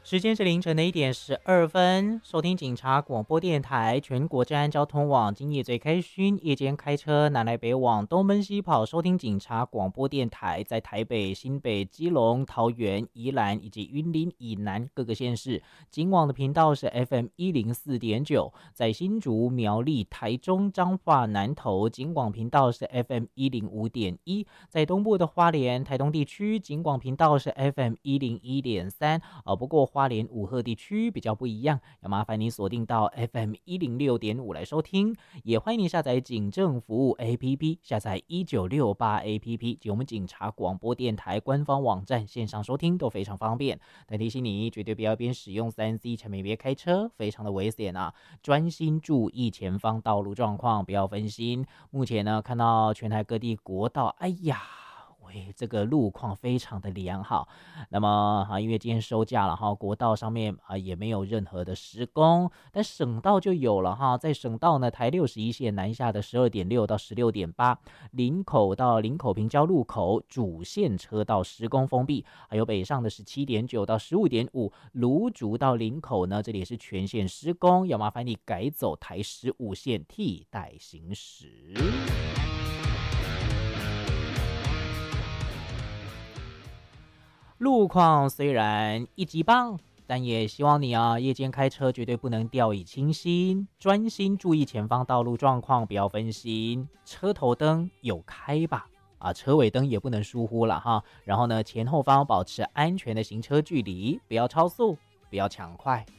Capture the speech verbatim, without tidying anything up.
时间是凌晨的一点十二分，收听警察广播电台全国治安交通网，今夜最开勋，夜间开车南来北往，东奔西跑，收听警察广播电台，在台北、新北、基隆、桃园、宜兰以及云林以南各个县市，警网的频道是 F M 一零四点九，在新竹、苗栗、台中、彰化、南投，警网频道是 F M 一零五点一，在东部的花莲、台东地区，警广频道是 F M 一零一点三，呃，不过花莲五鹤地区比较不一样，要麻烦你锁定到 F M 一零六点五来收听，也欢迎你下载警政服务 A P P， 下载一九六八 A P P 及我们警察广播电台官方网站，线上收听都非常方便。但提醒你，绝对不要边使用 三 C 产品边开车，非常的危险啊！专心注意前方道路状况，不要分心。目前呢，看到全台各地国道，哎呀，喂，这个路况非常的良好。那么啊，因为今天收假了哈，国道上面啊也没有任何的施工，但省道就有了哈。在省道呢，台六十一线南下的十二点六到十六点八，林口到林口平交路口主线车道施工封闭，还有北上的十七点九到十五点五，芦竹到林口呢，这里也是全线施工，要麻烦你改走台十五线替代行驶。路况虽然一级棒，但也希望你啊，夜间开车绝对不能掉以轻心，专心注意前方道路状况，不要分心。车头灯有开吧？啊，车尾灯也不能疏忽了哈。然后呢，前后方保持安全的行车距离，不要超速，不要抢快，